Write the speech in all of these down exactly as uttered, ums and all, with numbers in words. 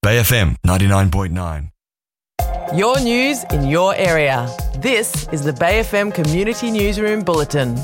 Bay F M ninety-nine point nine. Your news in your area. This is the Bay F M Community Newsroom Bulletin.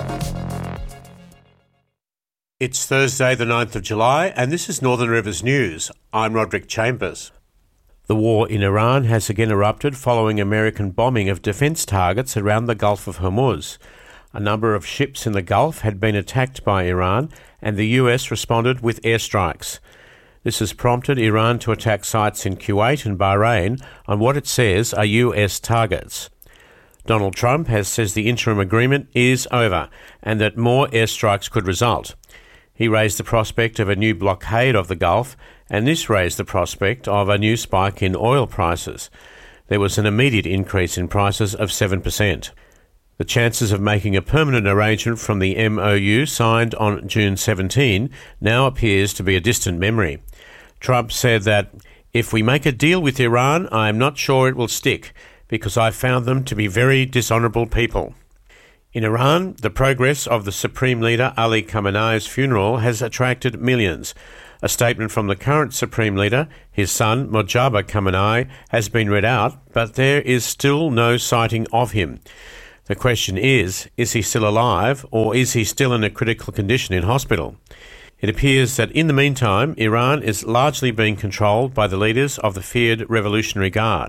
It's Thursday the ninth of July and this is Northern Rivers News. I'm Roderick Chambers. The war in Iran has again erupted following American bombing of defence targets around the Gulf of Hormuz. A number of ships in the Gulf had been attacked by Iran and the U S responded with airstrikes. This has prompted Iran to attack sites in Kuwait and Bahrain on what it says are U S targets. Donald Trump has says the interim agreement is over and that more airstrikes could result. He raised the prospect of a new blockade of the Gulf, and this raised the prospect of a new spike in oil prices. There was an immediate increase in prices of seven percent. The chances of making a permanent arrangement from the M O U signed on June seventeenth now appears to be a distant memory. Trump said that, "If we make a deal with Iran, I am not sure it will stick, because I found them to be very dishonourable people." In Iran, the progress of the Supreme Leader Ali Khamenei's funeral has attracted millions. A statement from the current Supreme Leader, his son Mojtaba Khamenei, has been read out, but there is still no sighting of him. The question is, is he still alive or is he still in a critical condition in hospital? It appears that in the meantime, Iran is largely being controlled by the leaders of the feared Revolutionary Guard.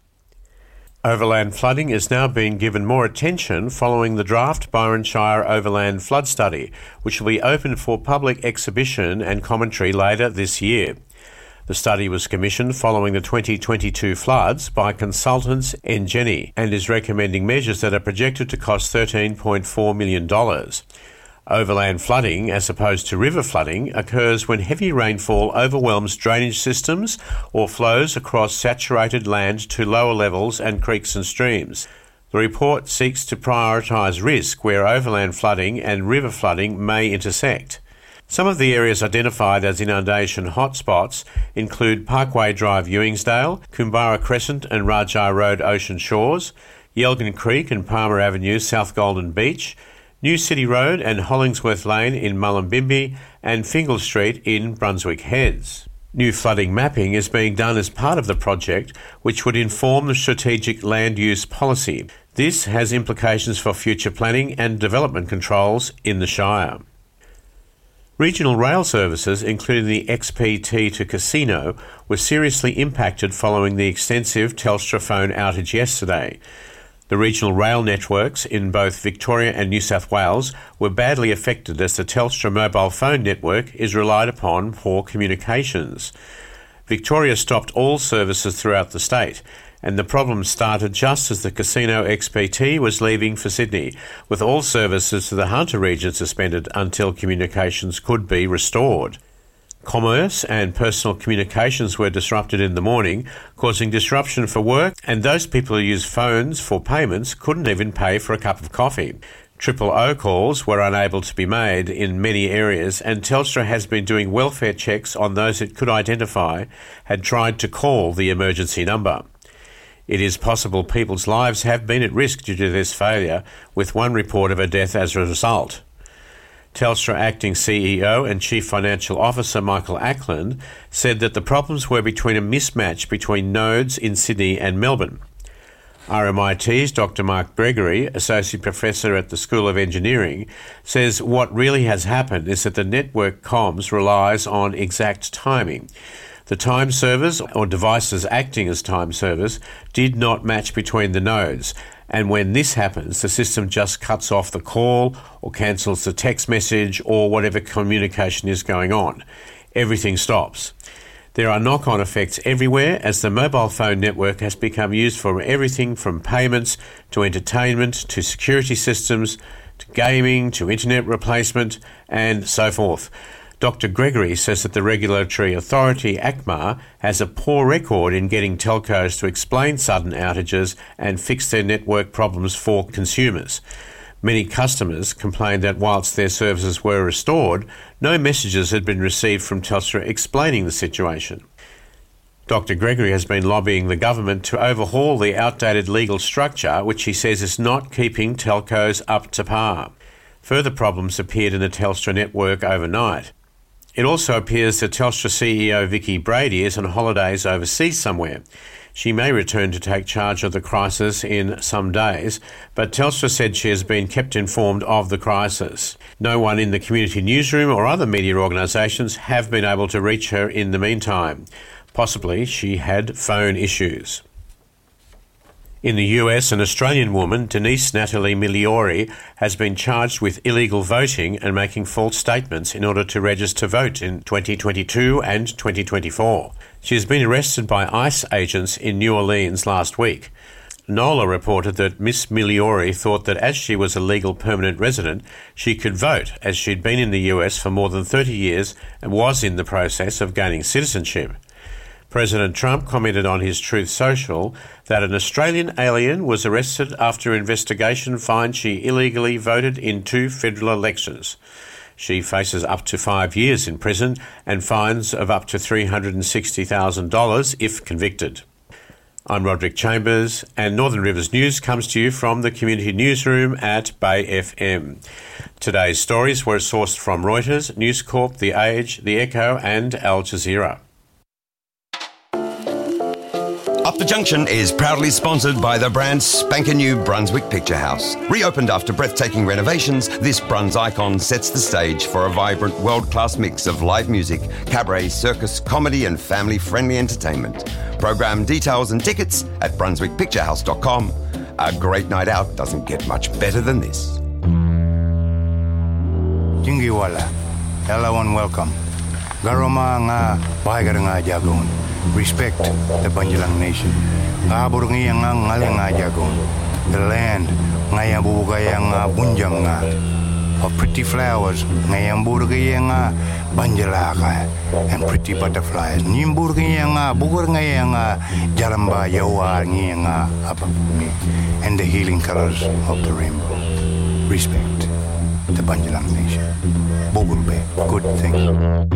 Overland flooding is now being given more attention following the draft Byron Shire Overland Flood Study, which will be open for public exhibition and commentary later this year. The study was commissioned following the twenty twenty-two floods by consultants Engeni and is recommending measures that are projected to cost thirteen point four million dollars. Overland flooding, as opposed to river flooding, occurs when heavy rainfall overwhelms drainage systems or flows across saturated land to lower levels and creeks and streams. The report seeks to prioritise risk where overland flooding and river flooding may intersect. Some of the areas identified as inundation hotspots include Parkway Drive, Ewingsdale, Kumbara Crescent and Rajah Road, Ocean Shores, Yelgan Creek and Palmer Avenue, South Golden Beach, New City Road and Hollingsworth Lane in Mullumbimby and Fingal Street in Brunswick Heads. New flooding mapping is being done as part of the project, which would inform the strategic land use policy. This has implications for future planning and development controls in the Shire. Regional rail services, including the X P T to Casino, were seriously impacted following the extensive Telstra phone outage yesterday. The regional rail networks in both Victoria and New South Wales were badly affected as the Telstra mobile phone network is relied upon for communications. Victoria stopped all services throughout the state, and the problem started just as the Casino X P T was leaving for Sydney, with all services to the Hunter region suspended until communications could be restored. Commerce and personal communications were disrupted in the morning, causing disruption for work, and those people who use phones for payments couldn't even pay for a cup of coffee. Triple O calls were unable to be made in many areas, and Telstra has been doing welfare checks on those it could identify had tried to call the emergency number. It is possible people's lives have been at risk due to this failure, with one report of a death as a result. Telstra Acting C E O and Chief Financial Officer Michael Ackland said that the problems were between a mismatch between nodes in Sydney and Melbourne. R M I T's Doctor Mark Gregory, Associate Professor at the School of Engineering, says what really has happened is that the network comms relies on exact timing. The time servers, or devices acting as time servers, did not match between the nodes, and when this happens, the system just cuts off the call or cancels the text message or whatever communication is going on. Everything stops. There are knock-on effects everywhere as the mobile phone network has become used for everything from payments to entertainment to security systems to gaming to internet replacement and so forth. Doctor Gregory says that the regulatory authority, A C M A, has a poor record in getting telcos to explain sudden outages and fix their network problems for consumers. Many customers complained that whilst their services were restored, no messages had been received from Telstra explaining the situation. Doctor Gregory has been lobbying the government to overhaul the outdated legal structure, which he says is not keeping telcos up to par. Further problems appeared in the Telstra network overnight. It also appears that Telstra C E O Vicky Brady is on holidays overseas somewhere. She may return to take charge of the crisis in some days, but Telstra said she has been kept informed of the crisis. No one in the community newsroom or other media organisations have been able to reach her in the meantime. Possibly she had phone issues. In the U S, an Australian woman, Denise Natalie Migliori, has been charged with illegal voting and making false statements in order to register to vote in twenty twenty-two and twenty twenty-four. She has been arrested by ICE agents in New Orleans last week. NOLA reported that Miss Migliori thought that as she was a legal permanent resident, she could vote, as she'd been in the U S for more than thirty years and was in the process of gaining citizenship. President Trump commented on his Truth Social that an Australian alien was arrested after investigation finds she illegally voted in two federal elections. She faces up to five years in prison and fines of up to three hundred sixty thousand dollars if convicted. I'm Roderick Chambers, and Northern Rivers News comes to you from the Community Newsroom at Bay F M. Today's stories were sourced from Reuters, News Corp, The Age, The Echo and Al Jazeera. Up the Junction is proudly sponsored by the brand spanking new Brunswick Picture House. Reopened after breathtaking renovations, this Bruns icon sets the stage for a vibrant world-class mix of live music, cabaret, circus, comedy and family-friendly entertainment. Program details and tickets at brunswick picture house dot com. A great night out doesn't get much better than this. Jingiwala, hello and welcome. Garoma nga bahagar nga jagon. Respect the Banjalang Nation. Kabur ngiyang nga ngalang nga jagon. The land ngayang bubugayang nga bunjang nga. Of pretty flowers ngayang burgayang nga banjalaka. And pretty butterflies. Nimbur ngayang nga bugur ngayang nga jalamba yawa ngayang nga apapuni. And the healing colors of the rainbow. Respect the Banjalang Nation. Bugurbe, good thing.